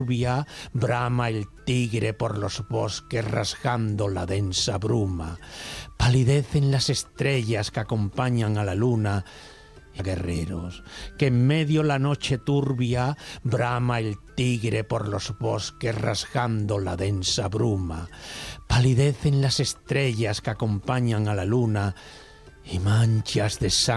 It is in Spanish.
brama el tigre por los bosques rasgando la densa bruma. Palidecen las estrellas que acompañan a la luna. Guerreros, que en medio la noche turbia brama el tigre por los bosques rasgando la densa bruma. Palidecen las estrellas que acompañan a la luna y manchas de sangre